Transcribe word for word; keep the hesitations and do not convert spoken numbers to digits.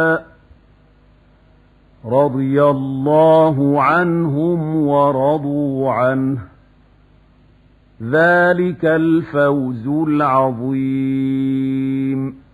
رضي الله عنهم ورضوا عنه ذلك الفوز العظيم.